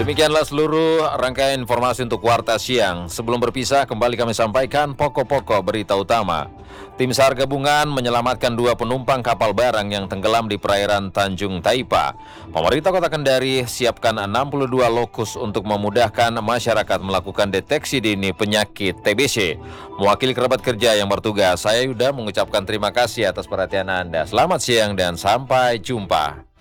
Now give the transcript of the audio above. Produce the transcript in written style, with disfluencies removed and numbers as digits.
Demikianlah seluruh rangkaian informasi untuk Warta Siang. Sebelum berpisah, kembali kami sampaikan pokok-pokok berita utama. Tim SAR gabungan menyelamatkan 2 penumpang kapal barang yang tenggelam di perairan Tanjung Taipa. Pemerintah Kota Kendari siapkan 62 lokus untuk memudahkan masyarakat melakukan deteksi dini penyakit TBC. Mewakili kerabat kerja yang bertugas, saya Yuda mengucapkan terima kasih atas perhatian Anda. Selamat siang dan sampai jumpa.